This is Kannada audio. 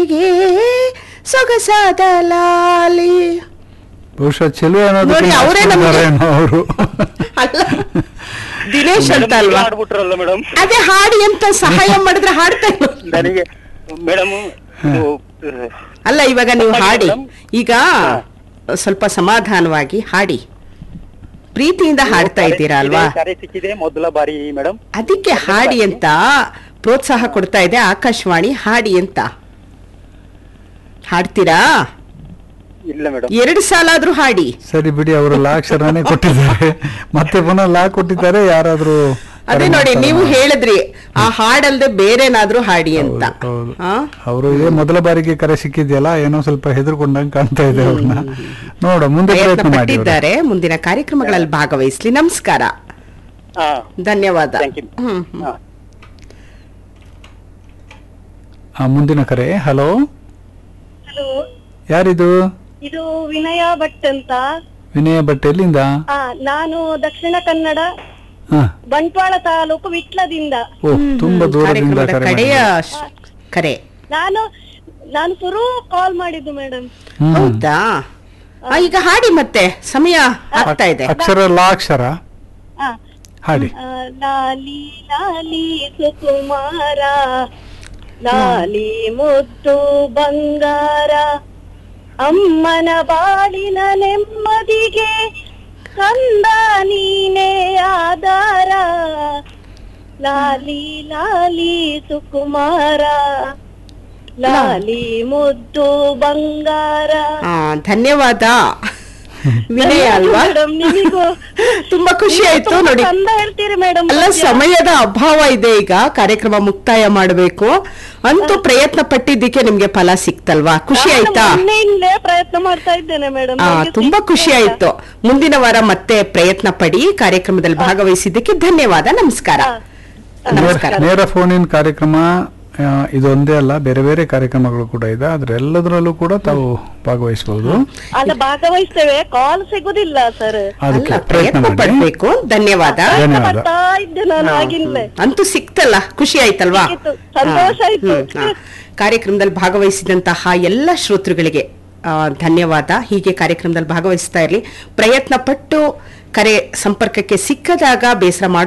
ಲಾಲಿಗೆ ಸೊಗಸಾದ ಲಾಲಿ. ಬಹುಶಃ ಚೆಲುವೆ ನೋಡಿ, ಅವರೇ ನಮ್ಗೆ ಅವರು ಅಲ್ಲ ದಿನೇಶ್ ಅಂತ ಅಲ್ವಾ? ಹಾಡ್ಬಿಟ್ರಲ್ಲ ಮೇಡಮ್. ಅದೇ ಹಾಡಿ ಅಂತ ಸಹಾಯ ಮಾಡಿದ್ರೆ ಹಾಡ್ತಾ ಇಲ್ಲ ನನಗೆ ಮೇಡಮ್. ಅಲ್ಲ, ಇವಾಗ ನೀವು ಹಾಡಿ, ಈಗ ಸ್ವಲ್ಪ ಸಮಾಧಾನವಾಗಿ ಹಾಡಿ, ಪ್ರೀತಿಯಿಂದ ಹಾಡ್ತಾ ಇದ್ದೀರಾ ಅಲ್ವಾ? ಕರೆ ಸಿಕ್ಕಿದೆ ಮೊದಲ ಬಾರಿ ಮೇಡಮ್. ಅದಕ್ಕೆ ಹಾಡಿ ಅಂತ ಪ್ರೋತ್ಸಾಹ ಕೊಡ್ತಾ ಇದೆ ಆಕಾಶವಾಣಿ. ಹಾಡಿ ಅಂತ ಹಾಡ್ತೀರಾ? ಇಲ್ಲ ಮೇಡಮ್. 2 ಸಾಲಾದ್ರೂ ಹಾಡಿ. ಸರಿ ಬಿಡಿ, ಅವರು ಲಾ ಅಕ್ಷರನೇ ಕೊಟ್ಟಿದ್ದಾರೆ, ಮತ್ತೆ ಪುನಃ ಲಾ ಕೊಟ್ಟಿದ್ದಾರೆ. ಯಾರಾದ್ರೂ ಅದೇ ನೋಡಿ, ನೀವು ಹೇಳಿದ್ರಿ ಆ ಹಾಡಲ್ದೆ ಬೇರೆನಾದ್ರೂ ಹಾಡಿ ಅಂತ. ಅವರು ಇದೇ ಮೊದಲ ಬಾರಿಗೆ ಕರೆ ಸಿಕ್ಕಿದ್ಯಲ್ಲ, ಏನೋ ಸ್ವಲ್ಪ ಹೆದರ್ಕೊಂಡಂಗೆ ಕಾಣ್ತಾ ಇದೆ. ಅವ್ರನ್ನ ನೋಡ ಮುಂದೆ ಪ್ರಯತ್ನ ಮಾಡಿದ್ದಾರೆ. ಮುಂದಿನ ಕಾರ್ಯಕ್ರಮಗಳಲ್ಲಿ ಭಾಗವಹಿಸ್ಲಿ. ನಮಸ್ಕಾರ, ಧನ್ಯವಾದ. ಮುಂದಿನ ಕರೆ. ಹಲೋ, ಹಲೋ, ಯಾರಿದು? ಇದು ವಿನಯ ಭಟ್ ಅಂತ. ವಿನಯ ಭಟ್, ಎಲ್ಲಿಂದ? ನಾನು ದಕ್ಷಿಣ ಕನ್ನಡ ಬಂಟ್ವಾಳ ತಾಲೂಕು ವಿಟ್ಲದಿಂದ. ತುಂಬಾ ದೂರದಿಂದ ಕಡೆಯ ಕರೆ. ನಾನು ಶುರು ಕಾಲ್ ಮಾಡಿದ್ದು ಮೇಡಮ್. ಹೌದಾ? ಈಗ ಹಾಡಿ, ಮತ್ತೆ ಸಮಯ ಆಗ್ತಾ ಇದೆ. ಅಕ್ಷರ ಲಾ ಅಕ್ಷರ ಹಾಡಿ. ಲಾಲಿ ಲಾಲಿ ಸುಕುಮಾರ, ಲಾಲಿ ಮುದ್ದು ಬಂಗಾರ, ಅಮ್ಮನ ಬಾಳಿನ ನೆಮ್ಮದಿಗೆ ಕಂದ ನೀನೇ ಆಧಾರ, ಲಾಲಿ ಲಾಲಿ ಸುಕುಮಾರ, ಲಾಲಿ ಮುದ್ದು ಬಂಗಾರ. ಧನ್ಯವಾದ ವಿನಯ ಅಲ್ವಾ? ತುಂಬಾ ಖುಷಿ ಆಯ್ತು ನೋಡಿ. ಹೇಳ್ತೀರಿ ಮೇಡಮ್. ಅಲ್ಲ, ಸಮಯದ ಅಭಾವ ಇದೆ, ಈಗ ಕಾರ್ಯಕ್ರಮ ಮುಕ್ತಾಯ ಮಾಡಬೇಕು. ಅಂತೂ ಪ್ರಯತ್ನ ಪಟ್ಟಿದ್ದಕ್ಕೆ ನಿಮ್ಗೆ ಫಲ ಸಿಕ್ತಲ್ವಾ? ಖುಷಿ ಆಯ್ತಾ? ಪ್ರಯತ್ನ ಮಾಡ್ತಾ ಇದ್ದೇನೆ ಮೇಡಮ್. ತುಂಬಾ ಖುಷಿ ಆಯ್ತು. ಮುಂದಿನ ವಾರ ಮತ್ತೆ ಪ್ರಯತ್ನ ಪಡಿ. ಕಾರ್ಯಕ್ರಮದಲ್ಲಿ ಭಾಗವಹಿಸಿದ್ದಕ್ಕೆ ಧನ್ಯವಾದ. ನಮಸ್ಕಾರ. ನಮಸ್ಕಾರ. ನೇರ ಫೋನ್ ಇನ್ ಕಾರ್ಯಕ್ರಮ ಇದೊಂದೇ ಅಲ್ಲ, ಬೇರೆ ಬೇರೆ ಕಾರ್ಯಕ್ರಮಗಳು ಕೂಡ ಇದೆ. ಆದ್ರೆ ಎಲ್ಲದರಲ್ಲೂ ಕೂಡ ತಾವು ಭಾಗವಹಿಸಬಹುದು. ಅಲ್ಲ, ಭಾಗವಹಿಸ್ತೇವೆ, ಕಾಲ್ ಸಿಗುದಿಲ್ಲ ಸರ್. ಅದಕ್ಕೆ ಪ್ರಯತ್ನ ಪಡ್ಬೇಕು. ಧನ್ಯವಾದ. ಮಾಡ್ತಾ ಇದ್ದೆ ನಾನು ಆಗಿನ್ಲೇ. ಅಂತೂ ಸಿಕ್ತಲ್ಲ, ಖುಷಿ ಆಯ್ತಲ್ವಾ? ಸಂತೋಷ ಆಯ್ತು. ಕಾರ್ಯಕ್ರಮದಲ್ಲಿ ಭಾಗವಹಿಸಿದಂತಹ ಎಲ್ಲ ಶ್ರೋತೃಗಳಿಗೆ ಧನ್ಯವಾದ. ಹೀಗೆ ಕಾರ್ಯಕ್ರಮದಲ್ಲಿ ಭಾಗವಹಿಸ್ತಾ ಇರಲಿ. ಪ್ರಯತ್ನ ಪಟ್ಟು ಕರೆ ಸಂಪರ್ಕಕ್ಕೆ ಸಿಕ್ಕದಾಗ ಬೇಸರ